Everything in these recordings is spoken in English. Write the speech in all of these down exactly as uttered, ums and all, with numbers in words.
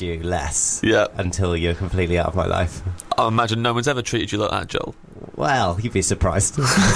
treat you less Yeah. until you're completely out of my life. I imagine no one's ever treated you like that, Joel. Well, you'd be surprised.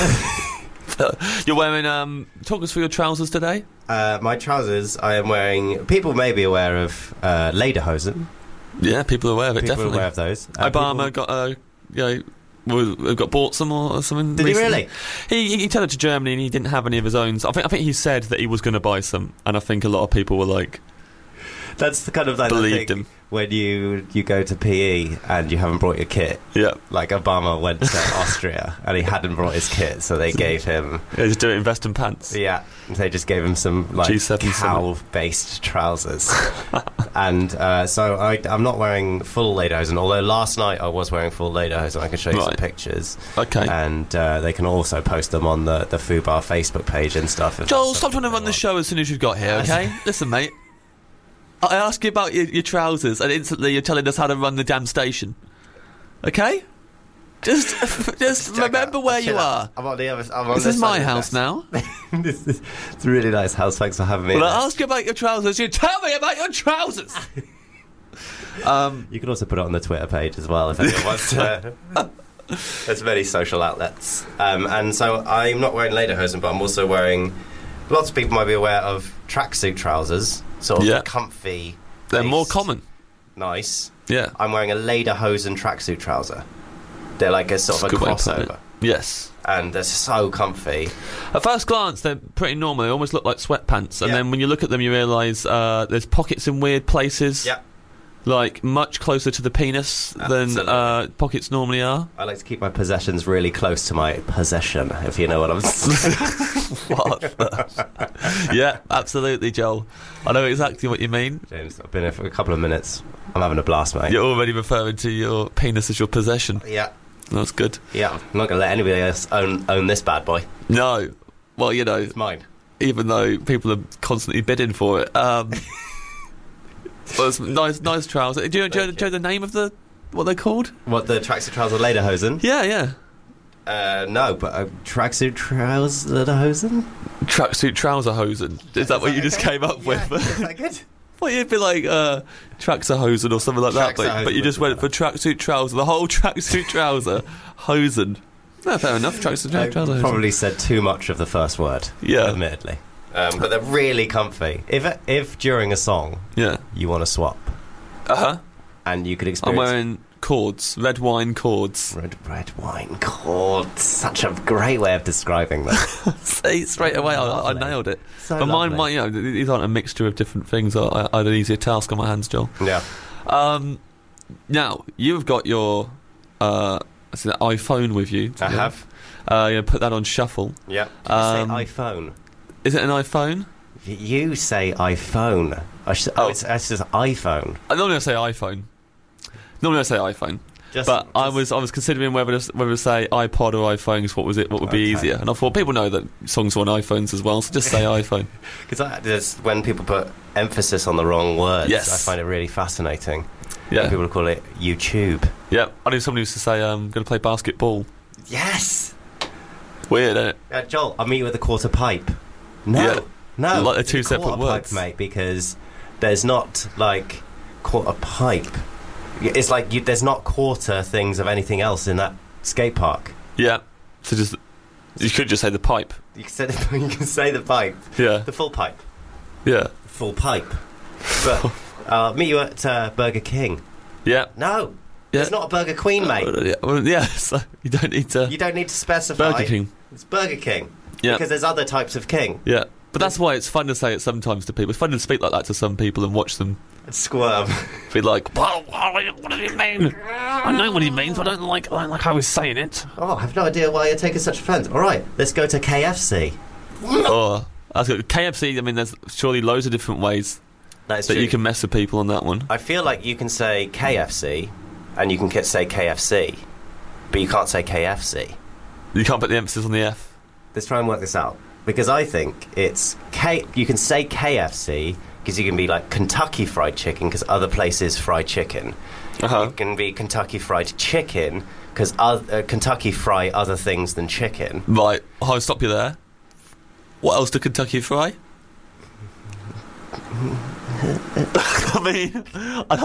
You're wearing, um, talk us through your trousers today. uh, my trousers, I am wearing... People may be aware of uh, lederhosen. Yeah, people are aware of it, People definitely. are aware of those. Uh, Obama people- got, uh, you know, w- got bought some or, or something. Did he recently. really? He, he he turned it to Germany and he didn't have any of his own. So I think I think he said that he was going to buy some, and I think a lot of people were like, That's the kind of like the believed thing him. when you you go to P E and you haven't brought your kit. Yeah, Like Obama went to Austria and he hadn't brought his kit, so they gave him yeah, just do it in vest and pants. yeah. They just gave him some like G seven cow-based trousers, and uh, so I, I'm not wearing full lederhosen. Although last night I was wearing full lederhosen. I can show you some Right. pictures, Okay. and uh, they can also post them on the the Fubar Facebook page and stuff. if Joel, that's stop trying to something run they the want. show as soon as you've got here, okay? Listen, mate. I ask you about your, your trousers, and instantly you're telling us how to run the damn station. Okay? Just, just Jack, remember I'll where chill you out. are. I'm on the other. I'm on This this is side my of the house desk. now. this is, it's a really nice house. Thanks for having me. When in I there. ask you about your trousers, you tell me about your trousers. um, You can also put it on the Twitter page as well if anyone wants to. There's many social outlets. Um, and so I'm not wearing lederhosen, but I'm also wearing... Lots of people might be aware of tracksuit trousers. Sort of Yeah. comfy. they're more based, common. Nice. Yeah. I'm wearing a lederhosen tracksuit trouser. They're like a sort of a Good way of putting it. crossover. Yes. And they're so comfy. At first glance, they're pretty normal. They almost look like sweatpants. And Yeah. then when you look at them, you realise uh, there's pockets in weird places. Yeah. Like, much closer to the penis than Absolutely. uh, pockets normally are. I like to keep my possessions really close to my possession, if you know what I'm saying. What the- Yeah, absolutely, Joel. I know exactly what you mean. James, I've been here for a couple of minutes. I'm having a blast, mate. You're already referring to your penis as your possession. Yeah. That's good. Yeah, I'm not going to let anybody else own own this bad boy. No. Well, you know, It's mine. even though people are constantly bidding for it. Um, well, it's nice, nice trousers. Do you, do, you, do you know the name of the what they're called? What, the tracksuit trouser lederhosen? Yeah, yeah. Uh, no, but a tracksuit trouser lederhosen? Tracksuit trouser hosen. Is that what you just came up with? Is that good? Well, you'd be like uh, traxer hosen or something like that, but, Traxer but you hosen just would went be for tracksuit trouser, the whole tracksuit trouser hosen. No, fair enough. Tracksuit I trouser hosen. probably said too much of the first word, Yeah. admittedly. Um, but they're really comfy. If if during a song Yeah. you want to swap, Uh huh. and you could I'm experience... wearing cords, red wine cords. Red, red wine cord. Such a great way of describing that. See, straight away, I, I Lovely. nailed it. So but mine, lovely. mine, you know, th- these aren't a mixture of different things. I, I I had an easier task on my hands, Joel. Yeah. Um, now you've got your uh, what's it, iPhone with you. I have. Uh, you put that on shuffle. Yeah. Did Um, you say iPhone? Is it an iPhone? Y- You say iPhone. I should, oh, Oh. it's, it's just iPhone. I normally I say iPhone. Normally I say iPhone, Just, but I just- was I was considering whether to, whether to say iPod or iPhones. What was it? What would be Okay. easier? And I thought people know that songs are on iPhones as well, so just say iPhone. Because when people put emphasis on the wrong words, Yes. I find it really fascinating. Yeah, People call it YouTube. yeah. I knew somebody used to say, "I'm going to play basketball." Yes! Weird, isn't it? Uh, Joel, I'll meet you with a quarter pipe. No. Yeah. No. Like they're two it's a separate quarter words. pipe, mate, because there's not, like, quarter pipe. It's like you, there's not quarter things of anything else in that skate park. Yeah. So just you could just say the pipe. You can say the, you can say the pipe. Yeah, The full pipe. yeah, Full pipe. But I'll meet you at uh, Burger King. yeah. No. Yeah. It's not a Burger Queen, mate. Uh, yeah, well, yeah, so you don't need to. You don't need to specify. Burger King. It's Burger King. Yeah. Because there's other types of king. Yeah, but that's why it's fun to say it sometimes to people. It's fun to speak like that to some people and watch them Squirm. be like, "Well, what does he mean? I know what he means, but I don't like, I don't like how he's saying it." Oh, I have no idea why you're taking such offence. All right, let's go to K F C. Oh, that's good. K F C. I mean, there's surely loads of different ways That is that true. you can mess with people on that one. I feel like you can say K F C, and you can k- say K F C, but you can't say K F C. You can't put the emphasis on the F. Let's try and work this out. Because I think it's K. You can say K F C because you can be like Kentucky Fried Chicken because other places fry chicken. Uh-huh. It can be Kentucky Fried Chicken because uh, Kentucky fry other things than chicken. Right, I'll stop you there. What else do Kentucky fry? I mean, I